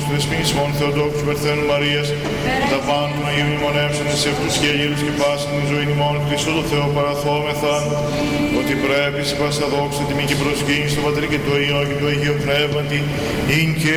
του Δεσποίνης ημών Θεοτόκου Παρθένου Μαρίας, τα πάντων του Αγίου μνημονεύσαντε σε αυτούς και αγγέλους και πάσαν την ζωή ημών Χριστό το Θεό παραθόμεθα, ότι πρέπει σε πάσα δόξα τιμή και προσκύνη στο Πατρί και το Υιό και το Αγίο Πνεύματι, ειν και